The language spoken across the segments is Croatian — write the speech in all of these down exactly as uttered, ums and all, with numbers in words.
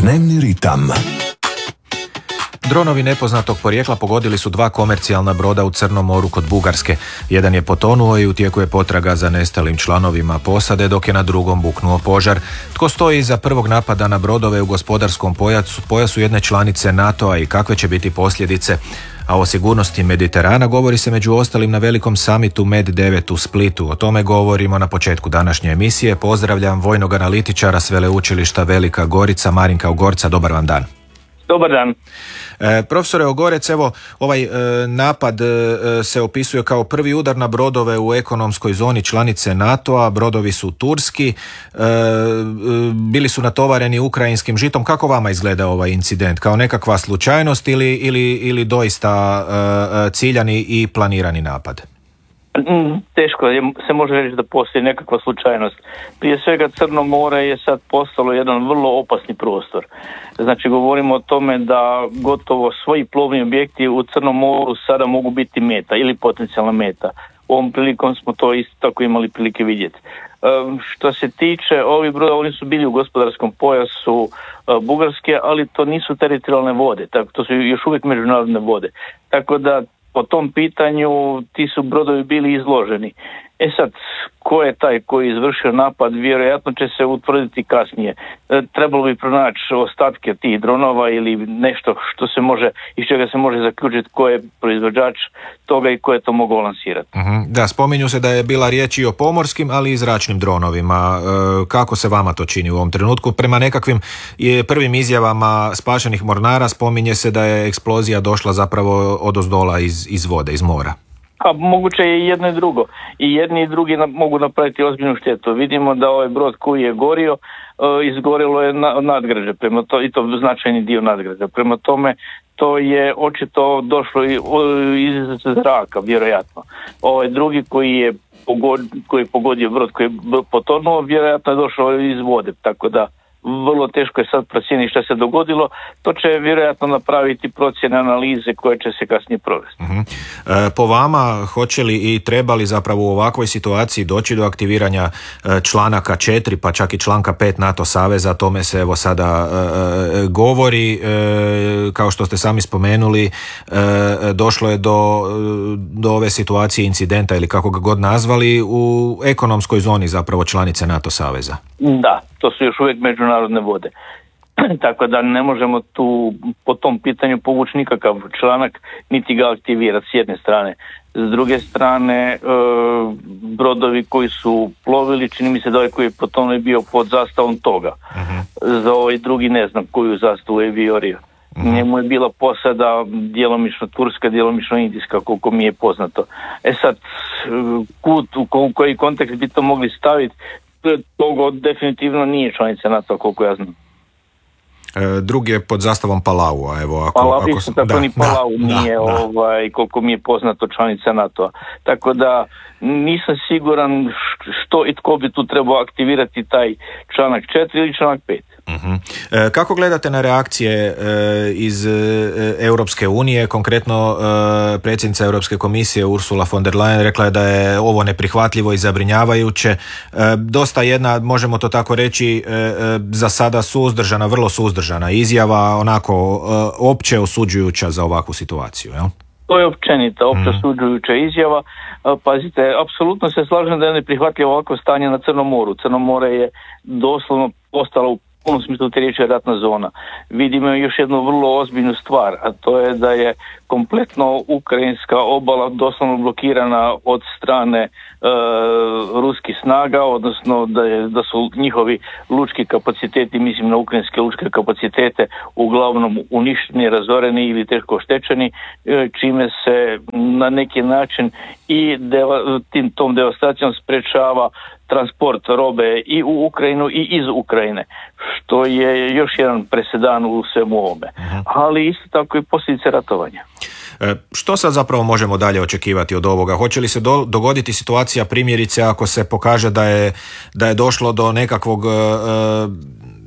Dnevni ritam. Dronovi nepoznatog porijekla pogodili su dva komercijalna broda u Crnom moru kod Bugarske. Jedan je potonuo i u tijeku je potraga za nestalim članovima posade, dok je na drugom buknuo požar. Tko stoji iza prvog napada na brodove u gospodarskom pojasu, pojasu jedne članice NATO-a i kakve će biti posljedice? A o sigurnosti Mediterana govori se među ostalim na velikom samitu Med devet u Splitu. O tome govorimo na početku današnje emisije. Pozdravljam vojnog analitičara s Veleučilišta Velika Gorica, Marinka Ogorca. Dobar vam dan. Dobar dan. E, profesore Ogorec, evo, ovaj e, napad e, se opisuje kao prvi udar na brodove u ekonomskoj zoni članice NATO-a. Brodovi su turski, e, e, bili su natovareni ukrajinskim žitom. Kako vama izgleda ovaj incident? Kao nekakva slučajnost ili, ili, ili doista e, ciljani i planirani napad? Teško se može reći da postoji nekakva slučajnost. Prije svega Crno more je sad postalo jedan vrlo opasni prostor. Znači govorimo o tome da gotovo svoji plovni objekti u Crnom moru sada mogu biti meta ili potencijalna meta. Ovom prilikom smo to isto tako imali prilike vidjeti. E, što se tiče ovih broda, oni su bili u gospodarskom pojasu e, Bugarske, ali to nisu teritorijalne vode, tako, to su još uvijek međunarodne vode. Tako da po tom pitanju ti su brodovi bili izloženi. E sad, ko je taj koji je izvršio napad, vjerojatno će se utvrditi kasnije. E, trebalo bi pronaći ostatke tih dronova ili nešto što se može, iz čega se može zaključiti ko je proizvođač toga i ko je to mogao lansirati. Uh-huh. Da, spominju se da je bila riječ i o pomorskim, ali i zračnim dronovima. E, kako se vama to čini u ovom trenutku? Prema nekakvim je, prvim izjavama spašenih mornara spominje se da je eksplozija došla zapravo odozdola iz, iz vode, iz mora. A moguće je i jedno i drugo. I jedni i drugi na, mogu napraviti ozbiljnu štetu. Vidimo da ovaj brod koji je gorio, e, izgorilo je na, nadgrađe, prema to, i to značajni dio nadgrađa. Prema tome, to je očito došlo i, o, iz zraka, vjerojatno. Ovaj drugi koji je, pogod, koji je pogodio brod, koji je potonuo, vjerojatno je došlo iz vode. Tako da vrlo teško je sad procijeniti što se dogodilo. To će vjerojatno napraviti procjene analize koje će se kasnije provesti. Uh-huh. E, po vama, hoće li i treba li zapravo u ovakvoj situaciji doći do aktiviranja e, članaka četiri pa čak i članka pet NATO saveza? Tome se evo sada e, govori. E, kao što ste sami spomenuli, e, došlo je do, do ove situacije incidenta ili kako ga god nazvali u ekonomskoj zoni zapravo članice NATO saveza. Da, to su još uvijek međunarodne vode. Tako da ne možemo tu po tom pitanju povući nikakav članak niti ga aktivirati s jedne strane. S druge strane, e, brodovi koji su plovili, čini mi se da ovaj koji je potonuo je bio pod zastavom toga. Uh-huh. Za ovaj drugi ne znam koju zastavu je viorio. Uh-huh. Njemu je bila posada djelomično turska, djelomično indijska, koliko mi je poznato. E sad, kut, u koji kontekst bi to mogli staviti, togo definitivno nije članica NATO, koliko ja znam. E, drugi je pod zastavom Palaua, evo ako... Palau, ako isto tako da, ni Palau da, nije, da, ovaj, koliko mi je poznato, članica NATO-a. Tako da nisam siguran što i tko bi tu trebao aktivirati taj članak četiri ili članak pet. Uh-huh. E, kako gledate na reakcije e, iz e, Europske unije, konkretno e, predsjednica Europske komisije Ursula von der Leyen rekla je da je ovo neprihvatljivo i zabrinjavajuće. E, dosta jedna, možemo to tako reći, e, e, za sada suzdržana, vrlo suzdržana izjava, onako e, opće osuđujuća za ovakvu situaciju, jel? To je općenita, opće osuđujuća izjava. Pazite, apsolutno se slažem da je neprihvatljivo ovako stanje na Crnom moru. Crno more je doslovno postalo u u punom smislu te riječi ratna zona. Vidimo još jednu vrlo ozbiljnu stvar, a to je da je kompletno ukrajinska obala doslovno blokirana od strane e, ruskih snaga, odnosno da, je, da su njihovi lučki kapaciteti, mislim na ukrajinske lučke kapacitete, uglavnom uništeni, razoreni ili teško oštećeni, e, čime se na neki način i deva, tim, tom devastacijom sprečava transport robe i u Ukrajinu i iz Ukrajine, što je još jedan presedan u svemu ovome. Uh-huh. Ali isto tako i posljedice ratovanja. E, što sad zapravo možemo dalje očekivati od ovoga? Hoće li se do, dogoditi situacija primjerice ako se pokaže da je, da je došlo do nekakvog e,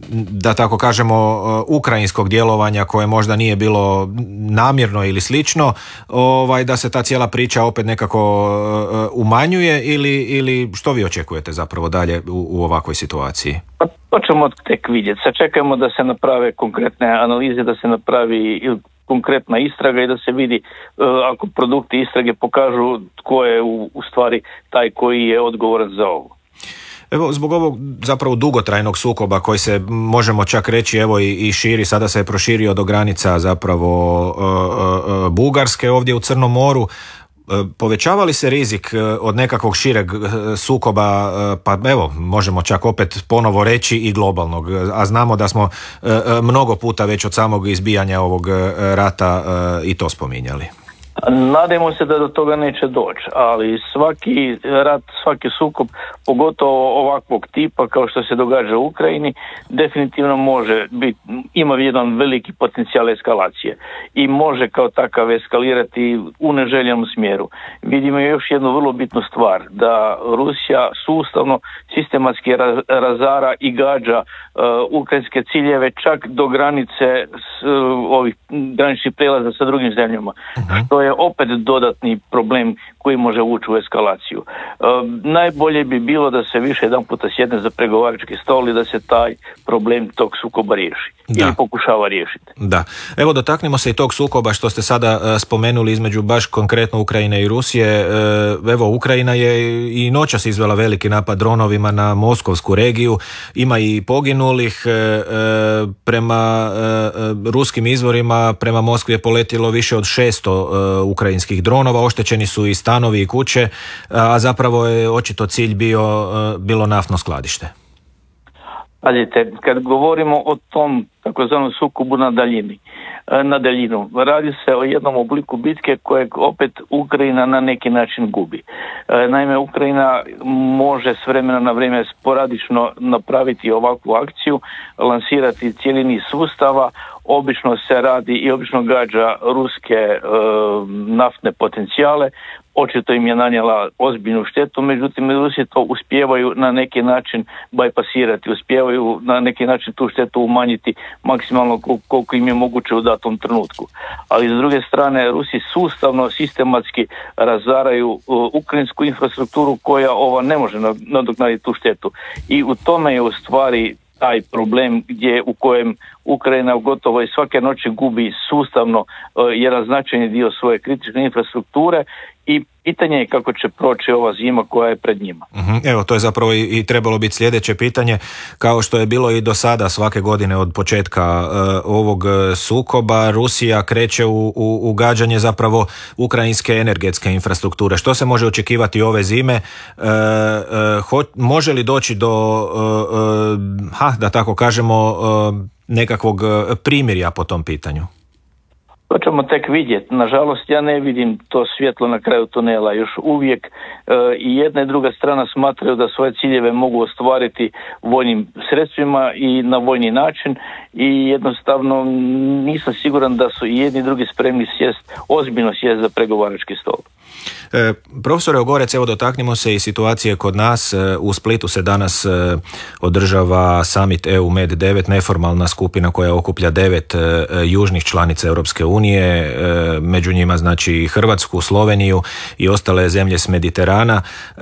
da tako kažemo, ukrajinskog djelovanja koje možda nije bilo namjerno ili slično, ovaj, da se ta cijela priča opet nekako umanjuje ili, ili što vi očekujete zapravo dalje u, u ovakvoj situaciji? Pa to ćemo tek vidjeti. Sad čekamo da se naprave konkretne analize, da se napravi konkretna istraga i da se vidi uh, ako produkti istrage pokažu tko je u, u stvari taj koji je odgovoran za ovo. Evo, zbog ovog zapravo dugotrajnog sukoba koji se, možemo čak reći, evo i, i širi, sada se je proširio do granica zapravo uh, uh, Bugarske ovdje u Crnom moru. Povećava li se rizik od nekakvog šireg sukoba, pa evo, možemo čak opet ponovo reći i globalnog, a znamo da smo mnogo puta već od samog izbijanja ovog rata i to spominjali? Nadajmo se da do toga neće doći, ali svaki rat, svaki sukob, pogotovo ovakvog tipa kao što se događa u Ukrajini, definitivno može biti, ima jedan veliki potencijal eskalacije i može kao takav eskalirati u neželjenom smjeru. Vidimo još jednu vrlo bitnu stvar, da Rusija sustavno, sistematski razara i gađa uh, ukrajinske ciljeve čak do granice s, uh, ovih graničnih prelaza sa drugim zemljama, uh-huh. što je opet dodatni problem koji može ući u eskalaciju. E, najbolje bi bilo da se više jedan puta sjedne za pregovarački stol i da se taj problem tog sukoba riješi. Da. Ili pokušava riješiti. Da. Evo, dotaknimo se i tog sukoba što ste sada uh, spomenuli između baš konkretno Ukrajine i Rusije. Uh, evo, Ukrajina je i noćas izvela veliki napad dronovima na moskovsku regiju. Ima i poginulih. Uh, prema uh, ruskim izvorima prema Moskvi je poletilo više od šesto uh, ukrajinskih dronova. Oštećeni su i stanovi i kuće, a zapravo je očito cilj bio, uh, bilo naftno skladište. Pazite, kad govorimo o tom takozvanom sukobu na daljini, na daljinu, radi se o jednom obliku bitke kojeg opet Ukrajina na neki način gubi. Naime, Ukrajina može s vremena na vrijeme sporadično napraviti ovakvu akciju, lansirati cijeli niz sustava, obično se radi i obično gađa ruske e, naftne potencijale, očito im je nanijela ozbiljnu štetu, međutim Rusi to uspijevaju na neki način bajpasirati, uspijevaju na neki način tu štetu umanjiti maksimalno koliko im je moguće u datom trenutku. Ali s druge strane Rusi sustavno, sistematski razaraju uh, ukrajinsku infrastrukturu koja ova ne može nadoknaditi tu štetu. I u tome je u stvari taj problem gdje u kojem Ukrajina gotovo i svake noći gubi sustavno uh, jedan značajni dio svoje kritične infrastrukture i pitanje je kako će proći ova zima koja je pred njima. Uh-huh. Evo, to je zapravo i, i trebalo biti sljedeće pitanje, kao što je bilo i do sada svake godine od početka uh, ovog sukoba. Rusija kreće u, u, u gađanje zapravo ukrajinske energetske infrastrukture. Što se može očekivati ove zime? Uh, uh, ho, može li doći do, uh, uh, ha, da tako kažemo, uh, nekakvog primirja po tom pitanju? To ćemo tek vidjeti. Nažalost, ja ne vidim to svjetlo na kraju tunela. Još uvijek e, i jedna i druga strana smatraju da svoje ciljeve mogu ostvariti vojnim sredstvima i na vojni način i jednostavno nisam siguran da su i jedni i drugi spremni sjest, ozbiljno sjest za pregovarački stol. E, profesore Ogorec, evo dotaknimo se i situacije kod nas. E, u Splitu se danas e, održava summit E U Med devet, neformalna skupina koja okuplja devet e, južnih članica Europske unije, e, među njima znači Hrvatsku, Sloveniju i ostale zemlje s Mediterana. E,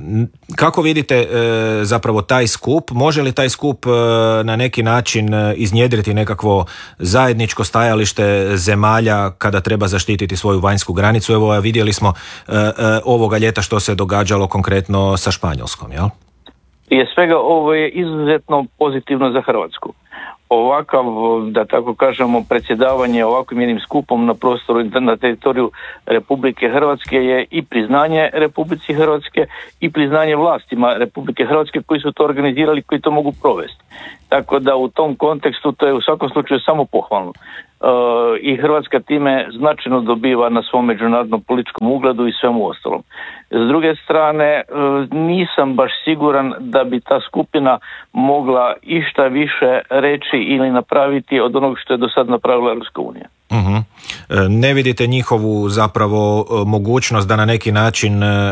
kako vidite e, zapravo taj skup? Može li taj skup e, na neki način iznjedriti nekakvo zajedničko stajalište zemalja kada treba zaštititi svoju vanjsku granicu? Evo, vidjeli smo uh, uh, ovoga ljeta što se događalo konkretno sa Španjolskom, jel? Prije svega ovo je izuzetno pozitivno za Hrvatsku. Ovakav, da tako kažemo, predsjedavanje ovakvim jednim skupom na prostoru, na teritoriju Republike Hrvatske je i priznanje Republici Hrvatske i priznanje vlastima Republike Hrvatske koji su to organizirali, koji to mogu provesti. Tako da u tom kontekstu to je u svakom slučaju samo pohvalno. E, i Hrvatska time značajno dobiva na svom međunarodnom političkom ugledu i svemu ostalom. S druge strane, e, nisam baš siguran da bi ta skupina mogla išta više reći ili napraviti od onog što je do sad napravila Europska unija. Uh-huh. Ne vidite njihovu zapravo mogućnost da na neki način e,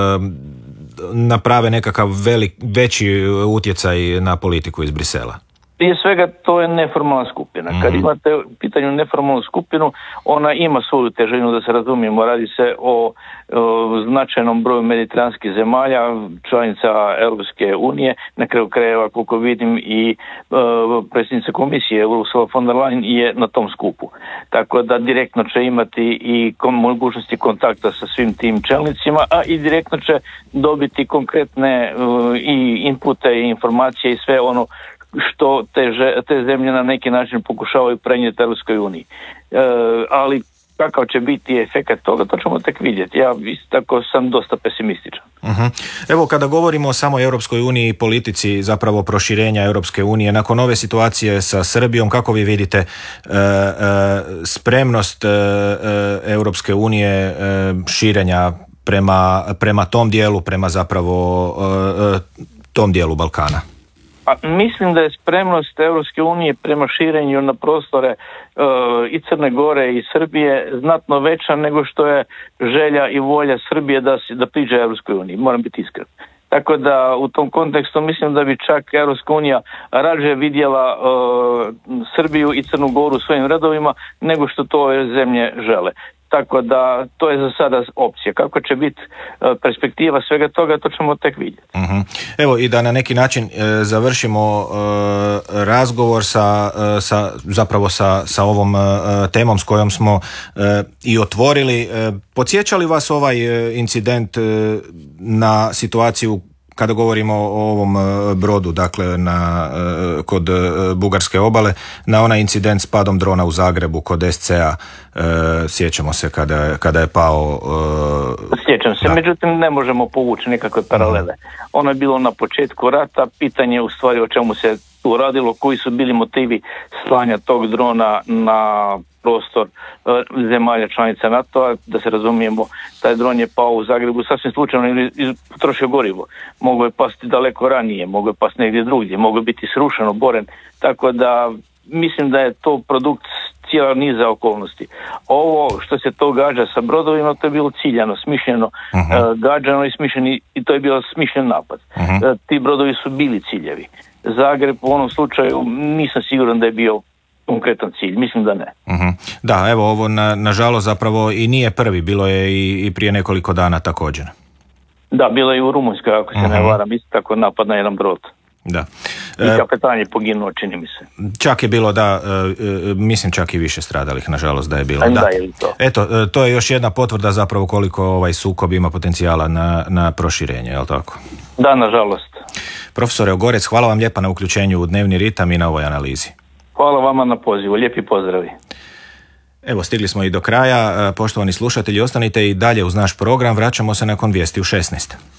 naprave nekakav velik, veći utjecaj na politiku iz Brisela? Prije svega to je neformalna skupina. Kad Mhm. imate u pitanju neformalnu skupinu, ona ima svoju težinu, da se razumijemo, radi se o, o značajnom broju mediteranskih zemalja, članica Europske unije, na kraju krajeva koliko vidim i uh, predsjednica komisije Ursula von der Leyen je na tom skupu. Tako da direktno će imati i kom, mogućnosti kontakta sa svim tim čelnicima, a i direktno će dobiti konkretne uh, i inpute i informacije i sve ono što te, te zemlje na neki način pokušavaju prenijeti Europskoj uniji. E, ali kakav će biti efekat toga, to ćemo tek vidjeti. Ja isto tako sam dosta pesimističan. Uh-huh. Evo, kada govorimo o samoj Europskoj uniji i politici zapravo proširenja Europske unije, nakon ove situacije sa Srbijom, kako vi vidite e, e, spremnost e, e, Europske unije e, širenja prema, prema tom dijelu, prema zapravo e, tom dijelu Balkana? A mislim da je spremnost Europske unije prema širenju na prostore e, i Crne Gore i Srbije znatno veća nego što je želja i volja Srbije da, da priđe Europskoj uniji. Moram biti iskren. Tako da u tom kontekstu mislim da bi čak Europska unija rađe vidjela e, Srbiju i Crnu Goru u svojim redovima nego što to zemlje žele. Tako da to je za sada opcija. Kako će biti perspektiva svega toga, to ćemo tek vidjeti. Uh-huh. Evo i da na neki način e, završimo e, razgovor sa, e, sa zapravo sa, sa ovom e, temom s kojom smo e, i otvorili. E, podsjeća li vas ovaj e, incident e, na situaciju kada govorimo o ovom brodu, dakle na, kod bugarske obale, na onaj incident s padom drona u Zagrebu kod es ce a, sjećamo se kada, kada je pao... Sjećam se, da. Međutim ne možemo povući nekakve paralele. Ono je bilo na početku rata, pitanje je u stvari o čemu se tu radilo, koji su bili motivi slanja tog drona na prostor zemalja članica NATO-a, da se razumijemo, taj dron je pao u Zagrebu sasvim slučajno ili potrošio gorivo. Mogu je pasti daleko ranije, mogu je pasti negdje drugdje, mogu biti srušeno, boren, tako da mislim da je to produkt cijela niza okolnosti. Ovo što se to gađa sa brodovima, to je bilo ciljano, smišljeno, uh-huh. uh, gađano i smišljeno, i to je bio smišljen napad. Uh-huh. Uh, ti brodovi su bili ciljevi. Zagreb u onom slučaju nisam siguran da je bio konkretan cilj, mislim da ne. Uh-huh. Da, evo ovo na, nažalost zapravo i nije prvi, bilo je i, i prije nekoliko dana također. Da, bilo je i u Rumunjskoj, ako se uh-huh. ne varam, isto tako napad na jedan brod. Da. I kapetan je poginuo, čini mi se. Čak je bilo, da, mislim čak i više stradalih, nažalost da je bilo. Da, da je to. Eto, to je još jedna potvrda zapravo koliko ovaj sukob ima potencijala na, na proširenje, je li tako? Da, nažalost. Profesore Ogorec, hvala vam lijepa na uključenju u Dnevni ritam i na ovoj analizi. Hvala vama na pozivu, lijepi pozdravi. Evo, stigli smo i do kraja. Poštovani slušatelji, ostanite i dalje uz naš program, vraćamo se nakon vijesti u šesnaest.